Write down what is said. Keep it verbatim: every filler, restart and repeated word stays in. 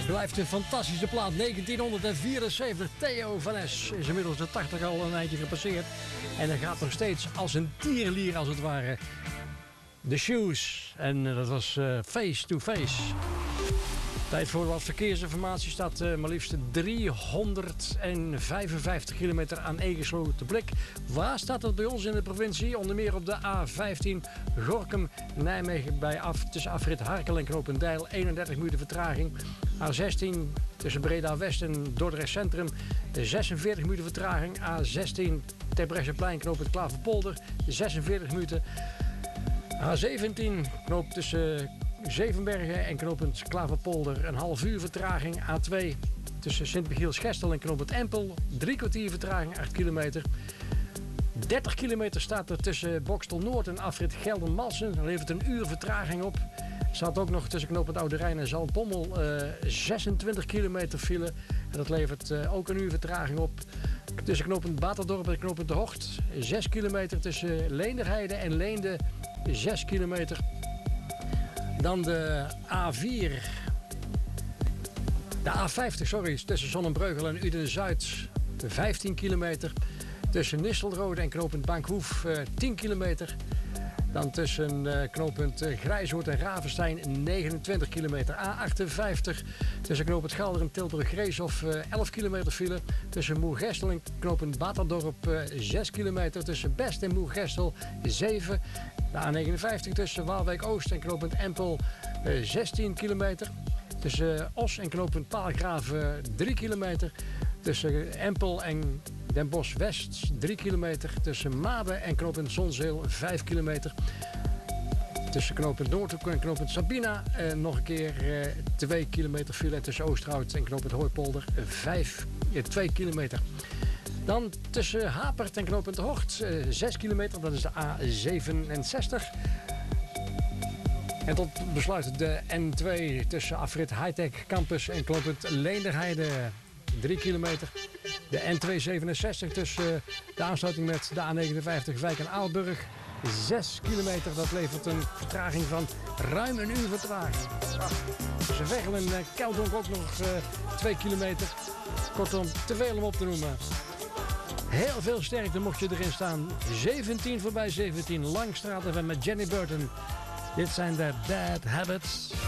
Blijft een fantastische plaat. negentienhonderdvierenzeventig. Theo van Es is inmiddels de tachtig al een eindje gepasseerd. En hij gaat nog steeds als een tierenlier als het ware. The Shoes. En uh, dat was uh, Face to Face. Tijd voor wat verkeersinformatie. Staat uh, maar liefst driehonderdvijfenvijftig kilometer aan ingesloten blik. Waar staat het bij ons in de provincie? Onder meer op de A vijftien Gorinchem Nijmegen bij af, tussen afrit Harkel en Knopendijl. eenendertig minuten vertraging. A zestien tussen Breda West en Dordrecht Centrum. zesenveertig minuten vertraging. A zestien Terbrechtseplein Knopend Klaverpolder. zesenveertig minuten. A zeventien knoop tussen Zevenbergen en knooppunt Klaverpolder een half uur vertraging. A twee tussen Sint-Michiels-Gestel en knooppunt Empel. Drie kwartier vertraging, acht kilometer. dertig kilometer staat er tussen Bokstel Noord en afrit Geldermalsen. Dat levert een uur vertraging op. Er staat ook nog tussen knooppunt Oude Rijn en Zaltbommel uh, zesentwintig kilometer file. En dat levert uh, ook een uur vertraging op. Tussen knooppunt Baterdorp en knooppunt De Hocht. zes kilometer tussen Leenderheide en Leende. zes kilometer. Dan de A vier. De A vijftig, sorry, tussen Zonnebreugel en Uden-Zuid. vijftien kilometer. Tussen Nistelrode en knooppunt Bankhoef tien kilometer. Dan tussen uh, knooppunt uh, Grijshoort en Ravenstein negenentwintig kilometer. A achtenvijftig tussen knooppunt Galder en Tilburg-Greeshof uh, elf kilometer file. Tussen Moergestel en knooppunt Baterdorp uh, zes kilometer. Tussen Best en Moergestel zeven. De A negenenvijftig tussen Waalwijk Oost en knooppunt Empel uh, zestien kilometer. Tussen uh, Os en knooppunt Paalgraven drie kilometer. Tussen Empel en Den Bosch West drie kilometer. Tussen Maden en knooppunt Zonzeel vijf kilometer. Tussen knooppunt Noordhoek en knooppunt Sabina uh, nog een keer uh, twee kilometer file. En tussen Oosterhout en knooppunt Hooipolder vijf, uh, twee kilometer. Dan tussen Hapert en knooppunt De Hocht uh, zes kilometer. Dat is de A zevenenzestig. En tot besluit de N twee tussen afrit Hightech Campus en knooppunt Leenderheide drie kilometer. De N tweehonderdzevenenzestig tussen de aansluiting met de A negenenvijftig Wijk en Aalburg zes kilometer. Dat levert een vertraging van ruim een uur vertraging. Tussen Veghel en Keldonk ook nog uh, twee kilometer. Kortom, te veel om op te noemen. Heel veel sterkte mocht je erin staan. zeventien voorbij zeventien. Langstraat even met Jenny Burton. Dit zijn de Bad Habits.